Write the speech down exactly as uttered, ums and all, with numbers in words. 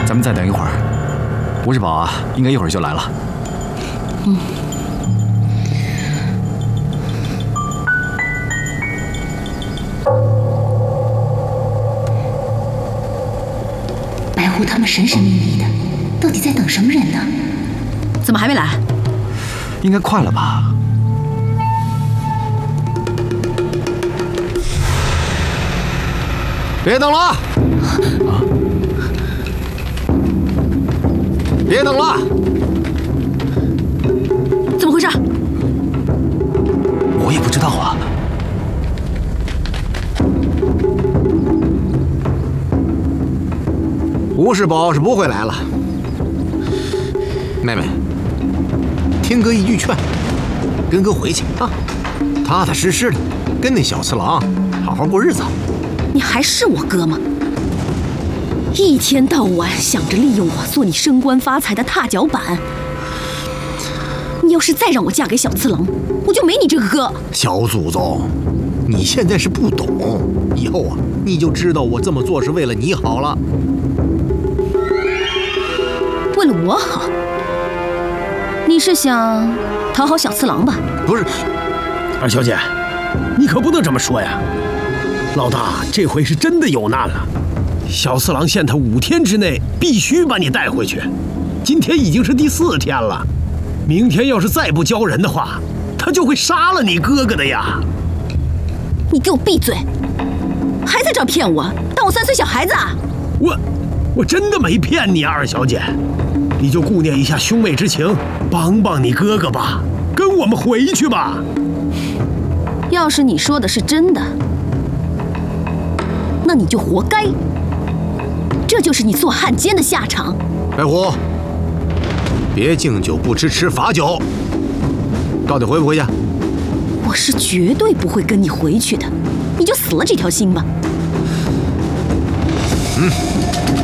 咱们再等一会儿，吴世宝啊，应该一会儿就来了。 嗯。白狐他们神神秘秘的，到底在等什么人呢？ 怎么还没来？ 应该快了吧？别等了！啊！别等了！ 怎么回事？ 我也不知道啊。 吴世宝是不会来了。妹妹，听哥一句劝，跟哥回去啊，踏踏实实的跟那小次郎好好过日子。 你还是我哥吗？一天到晚想着利用我做你升官发财的踏脚板。你要是再让我嫁给小次郎，我就没你这个哥。 小祖宗，你现在是不懂，以后啊你就知道我这么做是为了你好了。 为了我好？你是想讨好小次郎吧？ 不是， 二小姐，你可不能这么说呀。老大这回是真的有难了，小次郎限他五天之内必须把你带回去。今天已经是第四天了，明天要是再不交人的话，他就会杀了你哥哥的呀！ 你给我闭嘴！还在这儿骗我，当我三岁小孩子啊？ 我我真的没骗你，二小姐，你就顾念一下兄妹之情，帮帮你哥哥吧，跟我们回去吧。 要是你说的是真的，那你就活该，这就是你做汉奸的下场。 白虎，别敬酒不吃吃罚酒，到底回不回去？ 我是绝对不会跟你回去的，你就死了这条心吧。 嗯。